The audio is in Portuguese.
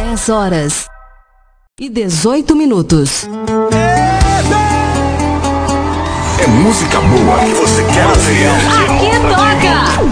10h18. É música boa que você quer ouvir. Aqui toca!